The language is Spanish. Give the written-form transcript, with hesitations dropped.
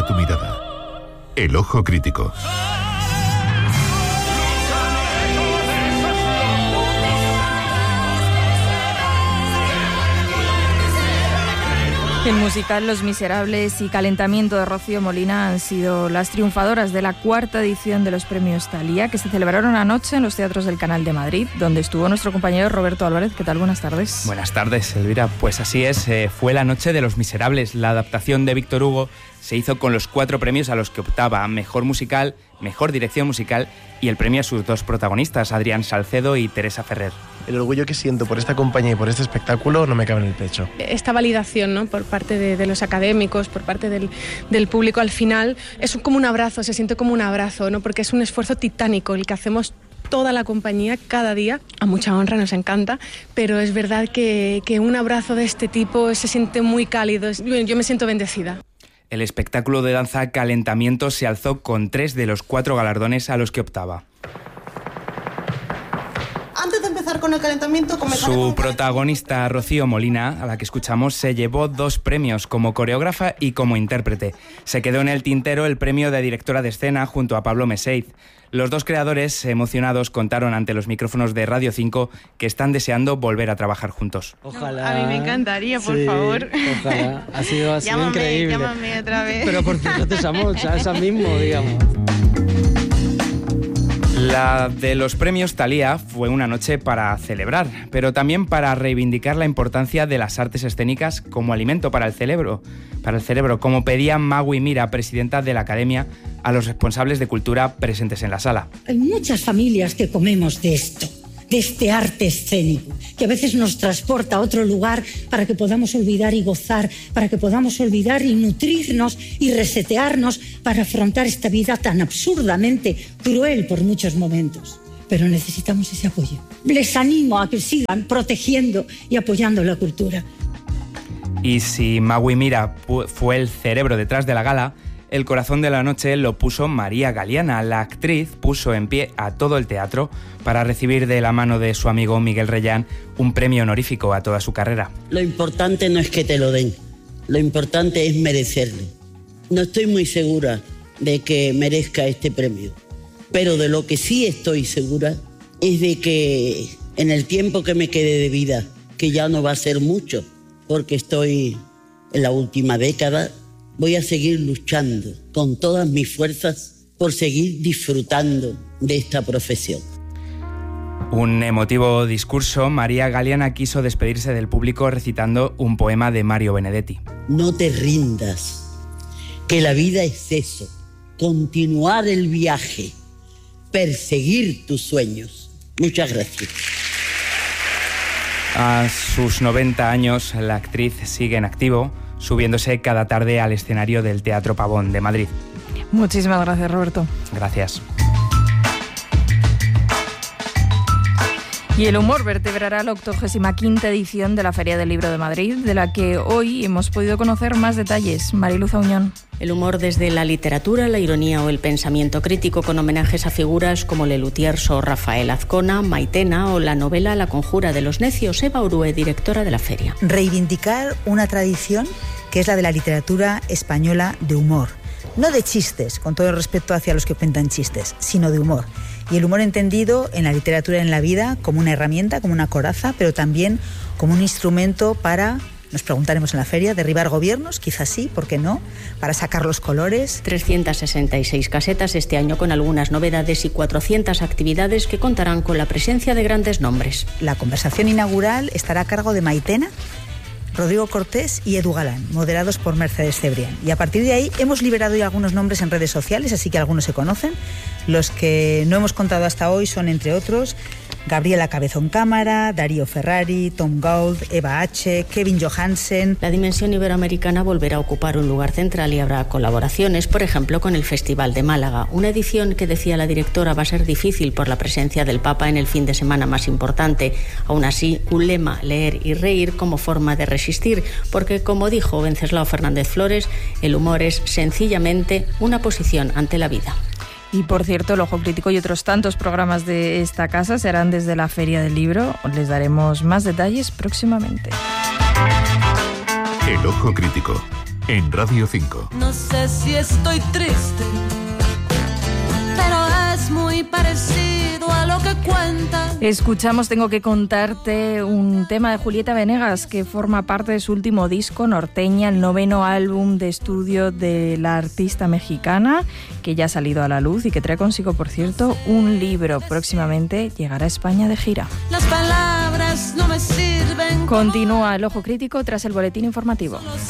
a tu mirada. El Ojo Crítico. El musical Los Miserables y Calentamiento de Rocío Molina han sido las triunfadoras de la 4ª edición de los premios Thalía, que se celebraron anoche en los teatros del Canal de Madrid, donde estuvo nuestro compañero Roberto Álvarez. ¿Qué tal? Buenas tardes. Buenas tardes, Elvira. Pues así es, fue la noche de Los Miserables. La adaptación de Víctor Hugo se hizo con los 4 premios a los que optaba: Mejor Musical, Mejor Dirección Musical y el premio a sus 2 protagonistas, Adrián Salcedo y Teresa Ferrer. El orgullo que siento por esta compañía y por este espectáculo no me cabe en el pecho. Esta validación, ¿no?, por parte de los académicos, por parte del público, al final es como un abrazo, se siente como un abrazo, ¿no?, porque es un esfuerzo titánico el que hacemos toda la compañía cada día. A mucha honra, nos encanta, pero es verdad que un abrazo de este tipo se siente muy cálido. Yo me siento bendecida. El espectáculo de danza Calentamiento se alzó con 3 de los 4 galardones a los que optaba. Antes de empezar con el calentamiento... Su protagonista, Rocío Molina, a la que escuchamos, se llevó 2 premios como coreógrafa y como intérprete. Se quedó en el tintero el premio de directora de escena junto a Pablo Meseiz. Los 2 creadores, emocionados, contaron ante los micrófonos de Radio 5 que están deseando volver a trabajar juntos. Ojalá. A mí me encantaría, por favor. Ojalá. Ha sido increíble. Llámame otra vez. Pero porque nosotros somos, esa mismo, digamos. La de los premios Thalía fue una noche para celebrar, pero también para reivindicar la importancia de las artes escénicas como alimento para el cerebro, como pedía Magui Mira, presidenta de la Academia, a los responsables de cultura presentes en la sala. Hay muchas familias que comemos de esto, de este arte escénico, que a veces nos transporta a otro lugar para que podamos olvidar y gozar, para que podamos olvidar y nutrirnos y resetearnos para afrontar esta vida tan absurdamente cruel por muchos momentos. Pero necesitamos ese apoyo. Les animo a que sigan protegiendo y apoyando la cultura. Y si Magui Mira fue el cerebro detrás de la gala, el corazón de la noche lo puso María Galiana. La actriz puso en pie a todo el teatro para recibir de la mano de su amigo Miguel Reyán un premio honorífico a toda su carrera. Lo importante no es que te lo den, lo importante es merecerlo. No estoy muy segura de que merezca este premio, pero de lo que sí estoy segura es de que en el tiempo que me quede de vida, que ya no va a ser mucho, porque estoy en la última década, voy a seguir luchando con todas mis fuerzas por seguir disfrutando de esta profesión. Un emotivo discurso, María Galiana quiso despedirse del público recitando un poema de Mario Benedetti. No te rindas, que la vida es eso, continuar el viaje, perseguir tus sueños. Muchas gracias. A sus 90 años, la actriz sigue en activo, subiéndose cada tarde al escenario del Teatro Pavón de Madrid. Muchísimas gracias, Roberto. Gracias. Y el humor vertebrará la 85ª edición de la Feria del Libro de Madrid, de la que hoy hemos podido conocer más detalles. Mariluz Auñón. El humor desde la literatura, la ironía o el pensamiento crítico, con homenajes a figuras como Lelutiers o Rafael Azcona, Maitena o la novela La conjura de los necios. Eva Urue, directora de la feria. Reivindicar una tradición que es la de la literatura española de humor. No de chistes, con todo el respeto hacia los que cuentan chistes, sino de humor. Y el humor entendido en la literatura y en la vida como una herramienta, como una coraza, pero también como un instrumento para, nos preguntaremos en la feria, derribar gobiernos, quizás sí, ¿por qué no?, para sacar los colores. 366 casetas este año con algunas novedades y 400 actividades que contarán con la presencia de grandes nombres. La conversación inaugural estará a cargo de Maitena, Rodrigo Cortés y Edu Galán, moderados por Mercedes Cebrián. Y a partir de ahí hemos liberado ya algunos nombres en redes sociales, así que algunos se conocen. Los que no hemos contado hasta hoy son, entre otros, Gabriela Cabezón Cámara, Darío Ferrari, Tom Gould, Eva H., Kevin Johansen. La dimensión iberoamericana volverá a ocupar un lugar central y habrá colaboraciones, por ejemplo, con el Festival de Málaga. Una edición que, decía la directora, va a ser difícil por la presencia del Papa en el fin de semana más importante. Aún así, un lema, leer y reír, como forma de resistir, porque, como dijo Venceslao Fernández Flores, el humor es sencillamente una posición ante la vida. Y por cierto, el Ojo Crítico y otros tantos programas de esta casa serán desde la Feria del Libro. Les daremos más detalles próximamente. El Ojo Crítico, en Radio 5. No sé si estoy triste, pero es muy parecido a lo que cuenta. Escuchamos Tengo que contarte, un tema de Julieta Venegas que forma parte de su último disco, Norteña, el 9º álbum de estudio de la artista mexicana, que ya ha salido a la luz y que trae consigo, por cierto, un libro. Próximamente llegará a España de gira. Las palabras no me sirven. Continúa el Ojo Crítico tras el boletín informativo.